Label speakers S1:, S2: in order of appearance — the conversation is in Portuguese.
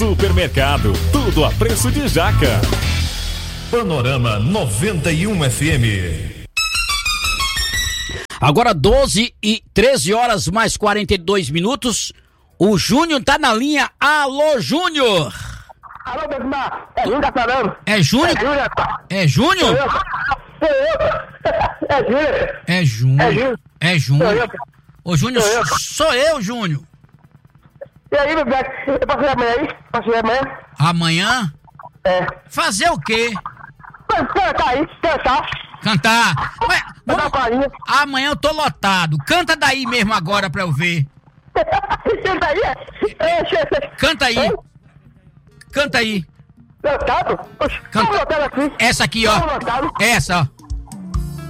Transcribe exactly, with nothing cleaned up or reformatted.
S1: Supermercado, tudo a preço de jaca. Panorama noventa e um F M.
S2: Agora doze e treze horas mais quarenta e dois minutos. O Júnior tá na linha. Alô, Júnior!
S3: Alô, Besmar! É Júnior tá falando?
S2: É Júnior? É Júnior?
S3: Sou eu! É Júnior!
S2: É Júnior. É Júnior. Ô, Júnior,
S3: Sou eu.
S2: sou eu, Júnior.
S3: E aí, meu Beto? Eu posso ir amanhã aí? Posso ir amanhã?
S2: Amanhã?
S3: É.
S2: Fazer o quê?
S3: Cantar aí, cantar.
S2: Cantar. Ué,
S3: Cantar
S2: vamos-
S3: com a linha.
S2: Amanhã eu tô lotado. Canta daí mesmo agora pra eu ver.
S3: Canta aí? É, chefe.
S2: Canta aí. Canta aí.
S3: Lotado? Oxe,
S2: Canta.
S3: vamos lotado aqui.
S2: Essa aqui, ó.
S3: Vamos lotado.
S2: Essa, ó.